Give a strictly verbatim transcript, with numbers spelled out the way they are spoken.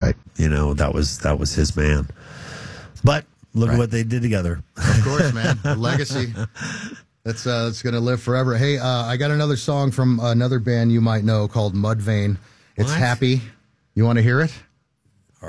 Right. You know, that was that was his man. But look Right. at what they did together. Of course, man. The legacy. That's uh, that's going to live forever. Hey, uh, I got another song from another band you might know called Mudvayne. It's What? Happy. You want to hear it?